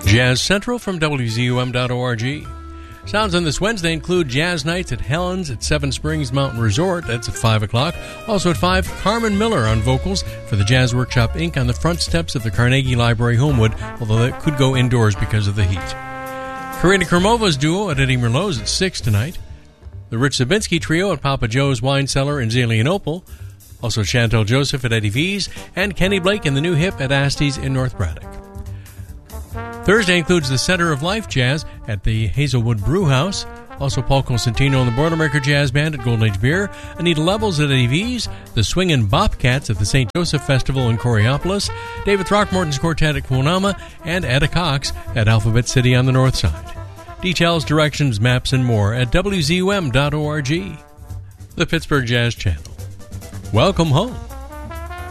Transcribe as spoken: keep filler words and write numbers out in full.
Jazz Central from W Z U M dot org. Sounds on this Wednesday include Jazz Nights at Helen's at Seven Springs Mountain Resort. That's at five o'clock. Also at five, Carmen Miller on vocals for the Jazz Workshop Incorporated on the front steps of the Carnegie Library, Homewood, although that could go indoors because of the heat. Karina Kermova's duo at Eddie Merlot's at six tonight. The Rich Zabinski Trio at Papa Joe's Wine Cellar in Zelienople. Also Chantel Joseph at Eddie V's, and Kenny Blake and the New Hip at Asty's in North Braddock. Thursday includes the Center of Life Jazz at the Hazelwood Brew House. Also Paul Cosentino and the Boilermaker Jazz Band at Golden Age Beer. Anita Levels at Eddie V's. The Swingin' Bobcats at the Saint Joseph Festival in Coriopolis. David Throckmorton's Quartet at Quonama. And Etta Cox at Alphabet City on the north side. Details, directions, maps, and more at W Z U M dot org. The Pittsburgh Jazz Channel. Welcome home.